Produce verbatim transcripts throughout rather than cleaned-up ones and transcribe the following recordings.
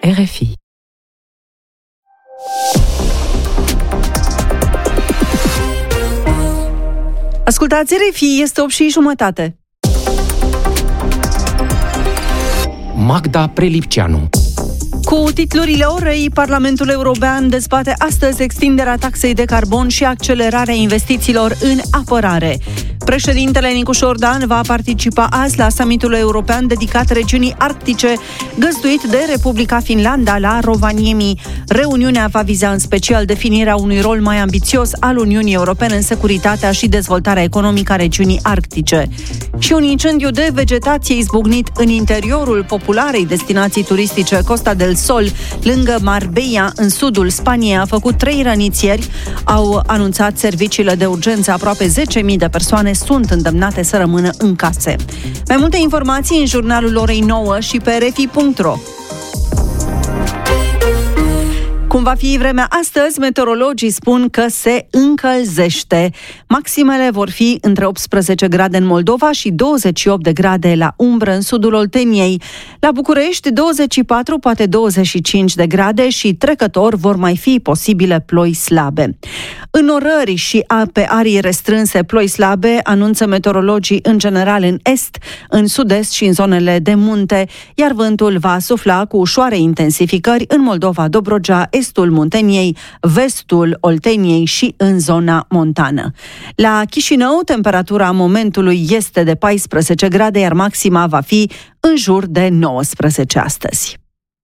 R F I. Ascultați R F I, este opt și jumătate. Magda Prelipceanu. Cu titlurile orei, Parlamentul European dezbate astăzi extinderea taxei de carbon și accelerarea investițiilor în apărare. Președintele Nicu Șordan va participa azi la summitul european dedicat regiunii arctice, găzduit de Republica Finlanda la Rovaniemi. Reuniunea va viza în special definirea unui rol mai ambițios al Uniunii Europene în securitatea și dezvoltarea economică a regiunii arctice. Și un incendiu de vegetație izbucnit în interiorul popularei destinații turistice Costa del Sol, lângă Marbella, în sudul Spaniei, a făcut trei răniți ieri. Au anunțat serviciile de urgență. Aproape zece mii de persoane sunt îndemnate să rămână în case. Mai multe informații în jurnalul orei nouă și pe r f i punct r o. Cum va fi vremea astăzi, meteorologii spun că se încălzește. Maximele vor fi între optsprezece grade în Moldova și douăzeci și opt de grade la umbră în sudul Olteniei. La București, douăzeci și patru, poate douăzeci și cinci de grade și trecător vor mai fi posibile ploi slabe. Înnorări și pe arii restrânse, ploi slabe, anunță meteorologii în general în est, în sud-est și în zonele de munte, iar vântul va sufla cu ușoare intensificări în Moldova, Dobrogea, estul Munteniei, vestul Olteniei și în zona montană. La Chișinău, temperatura momentului este de paisprezece grade, iar maxima va fi în jur de nouăsprezece astăzi.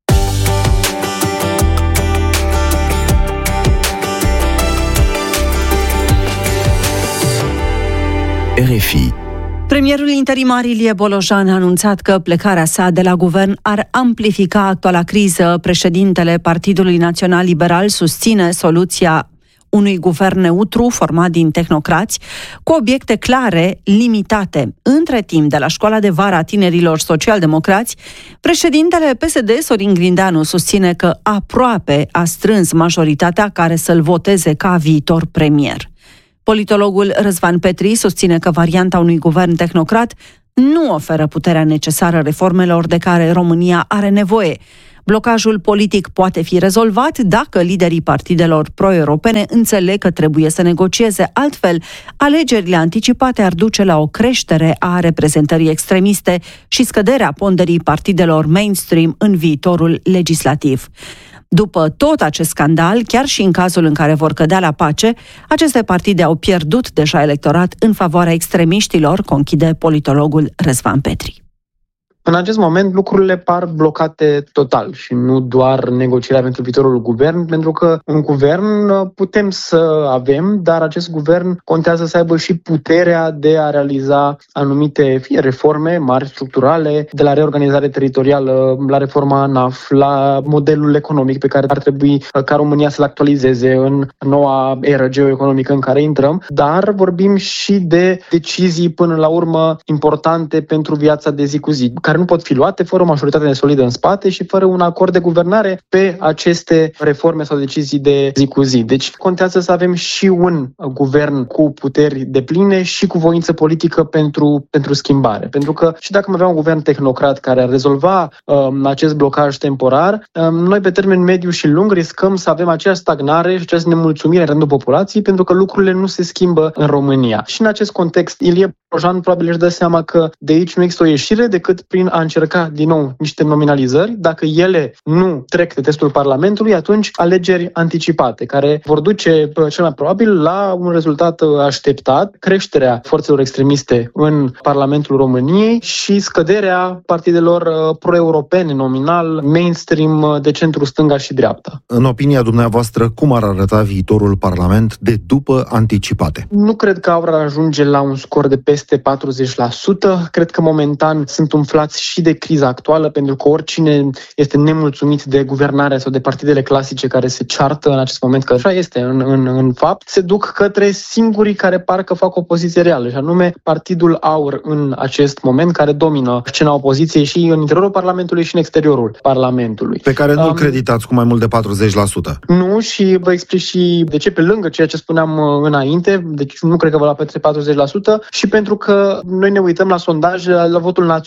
R F I. Premierul interimar Ilie Bolojan a anunțat că plecarea sa de la guvern ar amplifica actuala criză. Președintele Partidului Național Liberal susține soluția unui guvern neutru format din tehnocrați, cu obiecte clare, limitate. Între timp, de la școala de vară a tinerilor social-democrați, președintele P S D, Sorin Grindeanu, susține că aproape a strâns majoritatea care să-l voteze ca viitor premier. Politologul Răzvan Petri susține că varianta unui guvern tehnocrat nu oferă puterea necesară reformelor de care România are nevoie. Blocajul politic poate fi rezolvat dacă liderii partidelor pro-europene înțeleg că trebuie să negocieze. Altfel, alegerile anticipate ar duce la o creștere a reprezentării extremiste și scăderea ponderii partidelor mainstream în viitorul legislativ. După tot acest scandal, chiar și în cazul în care vor cădea la pace, aceste partide au pierdut deja electorat în favoarea extremiștilor, conchide politologul Răzvan Petri. În acest moment lucrurile par blocate total și nu doar negocierea pentru viitorul guvern, pentru că un guvern putem să avem, dar acest guvern contează să aibă și puterea de a realiza anumite fie reforme mari, structurale, de la reorganizare teritorială, la reforma ANAF, la modelul economic pe care ar trebui ca România să-l actualizeze în noua eră geoeconomică în care intrăm, dar vorbim și de decizii până la urmă importante pentru viața de zi cu zi, care nu pot fi luate fără o majoritate solidă în spate și fără un acord de guvernare pe aceste reforme sau decizii de zi cu zi. Deci contează să avem și un guvern cu puteri depline și cu voință politică pentru, pentru schimbare. Pentru că și dacă am avea un guvern tehnocrat care ar rezolva um, acest blocaj temporar, um, noi pe termen mediu și lung riscăm să avem aceeași stagnare și aceeași nemulțumire în rândul populației, pentru că lucrurile nu se schimbă în România. Și în acest context, Ilie Bolojan probabil își dă seama că de aici nu există o ieșire decât prin a încerca din nou niște nominalizări. Dacă ele nu trec de testul Parlamentului, atunci alegeri anticipate, care vor duce cel mai probabil la un rezultat așteptat, creșterea forțelor extremiste în Parlamentul României și scăderea partidelor pro-europene, nominal, mainstream, de centru stânga și dreapta. În opinia dumneavoastră, cum ar arăta viitorul Parlament de după anticipate? Nu cred că ar ajunge la un scor de peste patruzeci la sută. Cred că momentan sunt umflați și de criza actuală, pentru că oricine este nemulțumit de guvernarea sau de partidele clasice care se ceartă în acest moment, că așa este în, în, în fapt, se duc către singurii care parcă fac opoziție reală, și anume Partidul Aur în acest moment, care domină scena opoziției și în interiorul Parlamentului și în exteriorul Parlamentului. Pe care nu um, creditați cu mai mult de patruzeci la sută. Nu, și vă explic și de ce, pe lângă ceea ce spuneam înainte, deci nu cred că va lua peste patruzeci la sută, și pentru că noi ne uităm la sondaje, la votul național.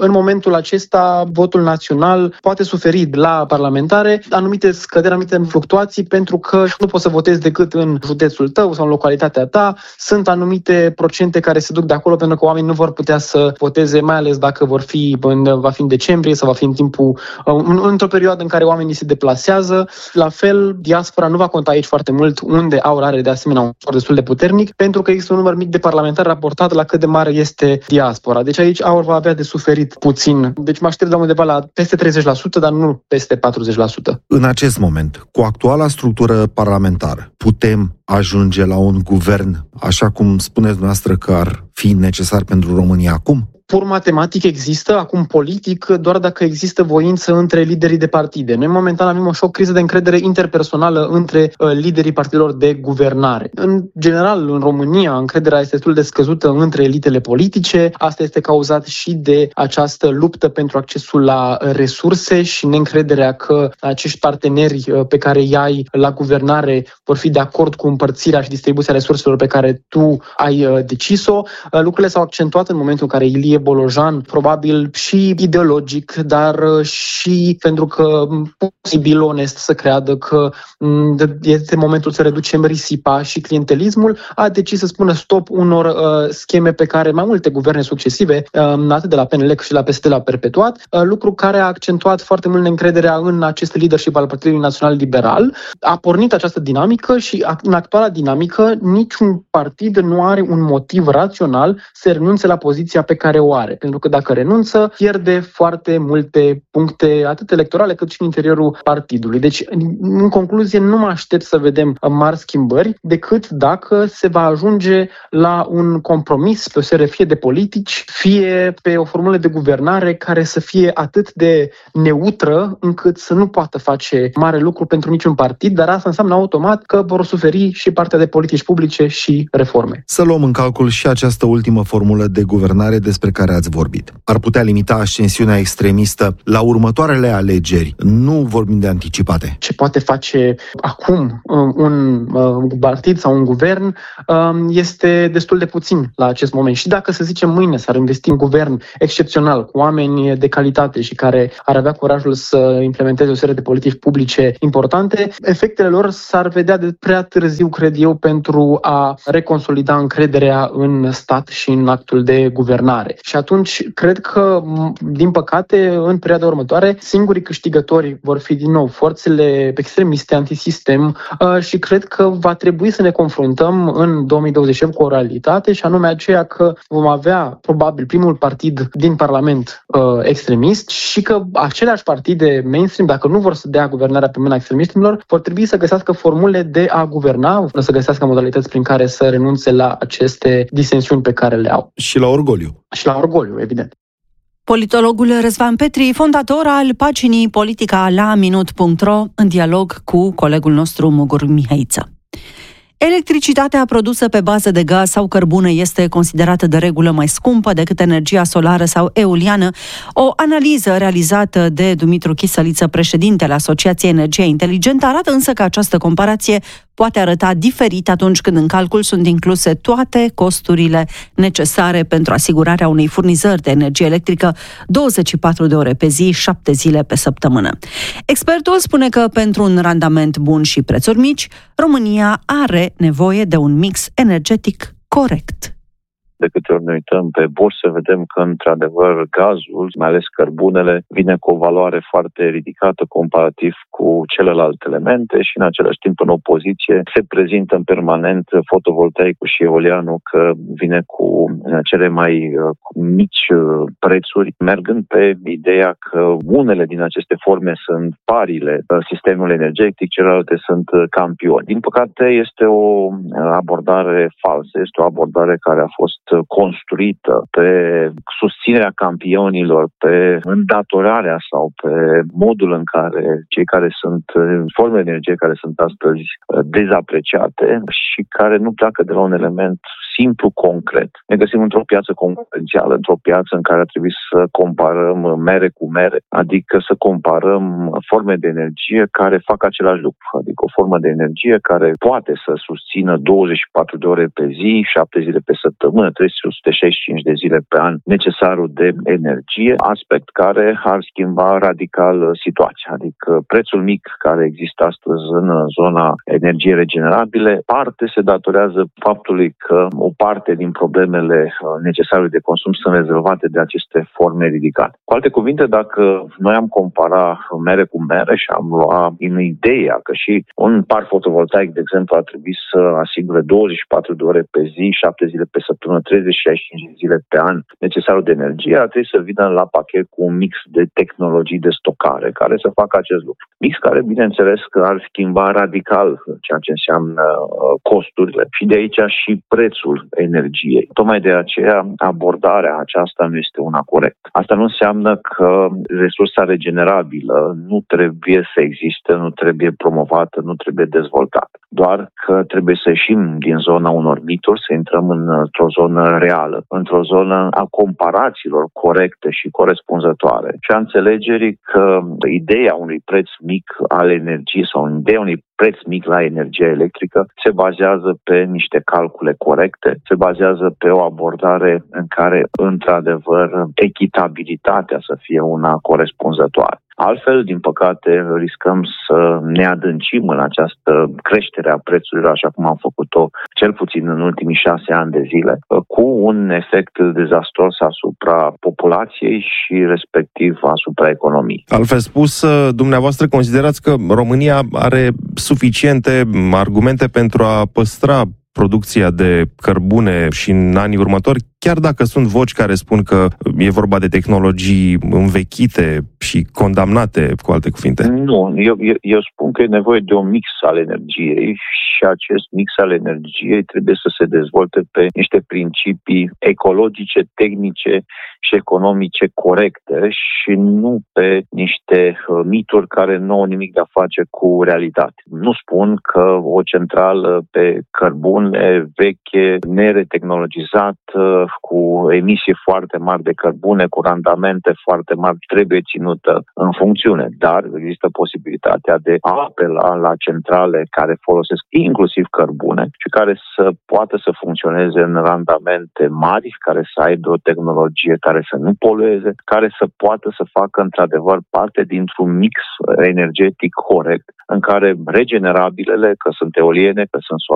În momentul acesta, votul național poate suferi la parlamentare anumite scăderi, anumite fluctuații, pentru că nu poți să votezi decât în județul tău sau în localitatea ta. Sunt anumite procente care se duc de acolo pentru că oamenii nu vor putea să voteze, mai ales dacă vor fi în, va fi în decembrie sau va fi în timpul într-o perioadă în care oamenii se deplasează. La fel, diaspora nu va conta aici foarte mult, unde AUR are de asemenea un scor destul de puternic, pentru că există un număr mic de parlamentari raportat la cât de mare este diaspora. Deci aici AUR va avea de suferit puțin. Deci mă aștept la undeva la peste treizeci la sută, dar nu peste patruzeci la sută. În acest moment, cu actuala structură parlamentară, putem ajunge la un guvern, așa cum spuneți dumneavoastră că ar fi necesar pentru România acum? Pur matematic există, acum politic, doar dacă există voință între liderii de partide. Noi momentan avem o, și o criză de încredere interpersonală între uh, liderii partidelor de guvernare. În general, în România, încrederea este destul de scăzută între elitele politice. Asta este cauzat și de această luptă pentru accesul la resurse și neîncrederea că acești parteneri uh, pe care îi ai la guvernare vor fi de acord cu împărțirea și distribuția resurselor pe care tu ai uh, decis-o. Uh, lucrurile s-au accentuat în momentul în care Ilie Bolojan, probabil și ideologic, dar și pentru că posibil onest să creadă că este momentul să reducem risipa și clientelismul, a decis să spună stop unor uh, scheme pe care mai multe guverne succesive, uh, atât de la P N L cât și la P S D l-au perpetuat, uh, lucru care a accentuat foarte mult neîncrederea în acest leadership al Partidului Național Liberal. A pornit această dinamică și în actuala dinamică niciun partid nu are un motiv rațional să renunțe la poziția pe care o are. Pentru că dacă renunță, pierde foarte multe puncte, atât electorale cât și în interiorul partidului. Deci, în concluzie, nu mă aștept să vedem mari schimbări, decât dacă se va ajunge la un compromis pe o serie fie de politici, fie pe o formulă de guvernare care să fie atât de neutră încât să nu poată face mare lucru pentru niciun partid, dar asta înseamnă automat că vor suferi și partea de politici publice și reforme. Să luăm în calcul și această ultimă formulă de guvernare despre care ați vorbit. Ar putea limita ascensiunea extremistă la următoarele alegeri. Nu vorbim de anticipate. Ce poate face acum un partid sau un guvern este destul de puțin la acest moment. Și dacă, să zicem, mâine s-ar investi un guvern excepțional, cu oameni de calitate și care ar avea curajul să implementeze o serie de politici publice importante, efectele lor s-ar vedea de prea târziu, cred eu, pentru a reconsolida încrederea în stat și în actul de guvernare. Și atunci, cred că, din păcate, în perioada următoare, singurii câștigători vor fi din nou forțele extremiste, antisistem și cred că va trebui să ne confruntăm în două mii douăzeci și opt cu o realitate, și anume aceea că vom avea probabil primul partid din Parlament uh, extremist și că aceleași partide mainstream, dacă nu vor să dea guvernarea pe mâna extremistilor, vor trebui să găsească formule de a guverna, să găsească modalități prin care să renunțe la aceste disensiuni pe care le au. Și la orgoliu. Și la orgoliu, evident. Politologul Răzvan Petri, fondator al paginii Politica la minut punct ro, în dialog cu colegul nostru Mugur Mihaiță. Electricitatea produsă pe bază de gaz sau cărbune este considerată de regulă mai scumpă decât energia solară sau eoliană. O analiză realizată de Dumitru Chisăliță, președintele Asociației Energie Inteligentă, arată însă că această comparație poate arăta diferit atunci când în calcul sunt incluse toate costurile necesare pentru asigurarea unei furnizări de energie electrică douăzeci și patru de ore pe zi, șapte zile pe săptămână. Expertul spune că pentru un randament bun și prețuri mici, România are nevoie de un mix energetic corect. De câte ori ne uităm pe bursă, vedem că, într-adevăr, gazul, mai ales cărbunele, vine cu o valoare foarte ridicată comparativ cu celelalte elemente și, în același timp, în opoziție, se prezintă în permanent fotovoltaicul și eolianul că vine cu cele mai cu mici prețuri, mergând pe ideea că unele din aceste forme sunt parile sistemului energetic, celelalte sunt campioni. Din păcate, este o abordare falsă, este o abordare care a fost construită pe susținerea campionilor, pe îndatorarea sau pe modul în care cei care sunt forme de energie care sunt astăzi dezapreciate și care nu pleacă de la un element simplu, concret. Ne găsim într-o piață concurențială, într-o piață în care ar trebui să comparăm mere cu mere, adică să comparăm forme de energie care fac același lucru, adică o formă de energie care poate să susțină douăzeci și patru de ore pe zi, șapte zile pe săptămână, trei sute șaizeci și cinci de zile pe an necesarul de energie, aspect care ar schimba radical situația, adică prețul mic care există astăzi în zona energiei regenerabile, parte se datorează faptului că o parte din problemele necesare de consum sunt rezolvate de aceste forme ridicate. Cu alte cuvinte, dacă noi am compara mere cu mere și am luat în ideea că și un parc fotovoltaic, de exemplu, ar trebui să asigure douăzeci și patru de ore pe zi, șapte zile pe săptămână, treizeci și șaizeci și cinci zile pe an necesarul de energie, ar trebui să vină la pachet cu un mix de tehnologii de stocare care să facă acest lucru. Mix care, bineînțeles, că ar schimba radical ceea ce înseamnă costurile și de aici și prețul energiei. Tocmai de aceea abordarea aceasta nu este una corectă. Asta nu înseamnă că resursa regenerabilă nu trebuie să existe, nu trebuie promovată, nu trebuie dezvoltată. Doar că trebuie să ieșim din zona unor mituri, să intrăm într-o zonă reală, într-o zonă a comparațiilor corecte și corespunzătoare și a înțelegerii că ideea unui preț mic al energiei sau ideea unui preț mic la energia electrică se bazează pe niște calcule corecte, se bazează pe o abordare în care, într-adevăr, echitabilitatea să fie una corespunzătoare. Altfel, din păcate, riscăm să ne adâncim în această creștere a prețurilor, așa cum am făcut-o cel puțin în ultimii șase ani de zile, cu un efect dezastros asupra populației și respectiv asupra economiei. Altfel spus, dumneavoastră considerați că România are suficiente argumente pentru a păstra producția de cărbune și în anii următori, chiar dacă sunt voci care spun că e vorba de tehnologii învechite și condamnate, cu alte cuvinte? Nu, eu, eu, eu spun că e nevoie de un mix al energiei și acest mix al energiei trebuie să se dezvolte pe niște principii ecologice, tehnice și economice corecte și nu pe niște mituri care nu au nimic de a face cu realitate. Nu spun că o centrală pe cărbune veche, neretehnologizată, cu emisii foarte mari de cărbune, cu randamente foarte mari, trebuie ținută în funcțiune. Dar există posibilitatea de a apela la centrale care folosesc inclusiv cărbune și care să poată să funcționeze în randamente mari, care să aibă o tehnologie care să nu polueze, care să poată să facă într-adevăr parte dintr-un mix energetic corect, în care regenerabilele, că sunt eoliene, că sunt